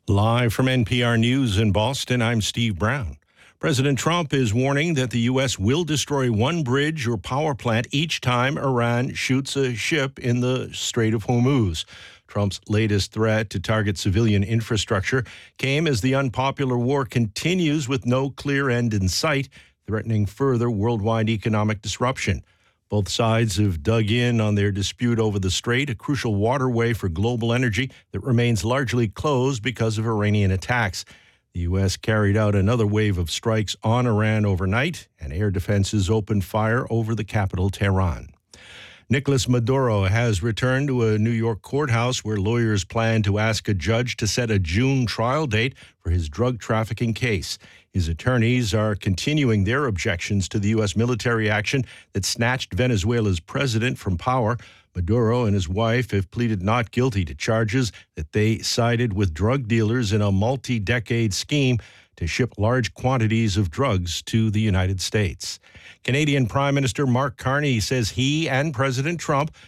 Live from NPR News in Boston, I'm Steve Brown. President Trump is warning that the U.S. will destroy one bridge or power plant each time Iran shoots a ship in the Strait of Hormuz. Trump's latest threat to target civilian infrastructure came as the unpopular war continues with no clear end in sight, threatening further worldwide economic disruption. Both sides have dug in on their dispute over the strait, a crucial waterway for global energy that remains largely closed because of Iranian attacks. The U.S. carried out another wave of strikes on Iran overnight, and air defenses opened fire over the capital, Tehran. Nicolas Maduro has returned to a New York courthouse where lawyers plan to ask a judge to set a June trial date for his drug trafficking case. His attorneys are continuing their objections to the U.S. military action that snatched Venezuela's president from power. Maduro and his wife have pleaded not guilty to charges that they sided with drug dealers in a multi-decade scheme to ship large quantities of drugs to the United States. Canadian Prime Minister Mark Carney says he and President Trump